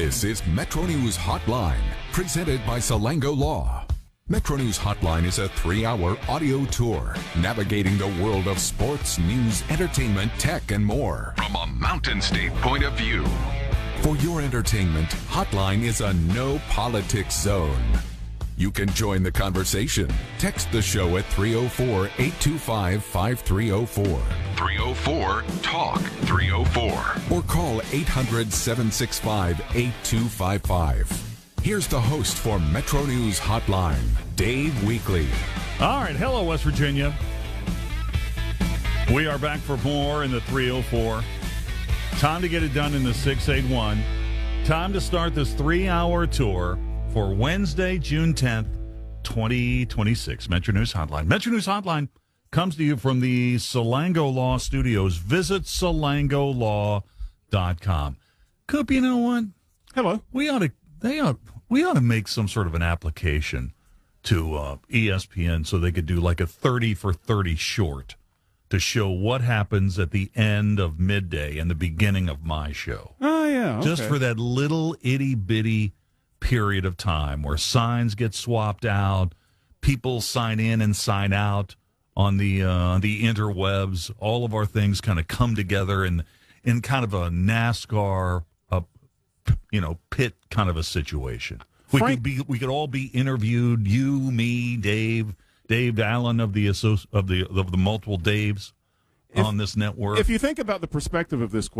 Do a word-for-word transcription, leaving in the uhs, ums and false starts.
This is Metro News Hotline, presented by Salango Law. Metro News Hotline is a three-hour audio tour navigating the world of sports, news, entertainment, tech, and more from a Mountain State point of view. For your entertainment, Hotline is a no-politics zone. You can join the conversation. Text the show at three oh four, eight two five, five three oh four. three oh four, talk three oh four. Or call eight hundred, seven six five, eight two five five. Here's the host for Metro News Hotline, Dave Weekley. All right, hello, West Virginia. We are back for more in the three oh four. Time to get it done in the six eighty-one. Time to start this three-hour tour for Wednesday, June tenth, twenty twenty-six. Metro News Hotline. Metro News Hotline comes to you from the Salango Law Studios. Visit salango law dot com. Coop, you know what? Hello. We ought to they ought we ought to make some sort of an application to uh, E S P N so they could do like a thirty for thirty short to show what happens at the end of midday and the beginning of my show. Oh, yeah. Okay. Just for that little itty-bitty period of time where signs get swapped out, people sign in and sign out on the uh, the interwebs. All of our things kind of come together in in kind of a NASCAR, uh, you know, pit kind of a situation. We Frank, could be we could all be interviewed. You, me, Dave, Dave Allen of the associ- of the of the multiple Daves if, on this network. If you think about the perspective of this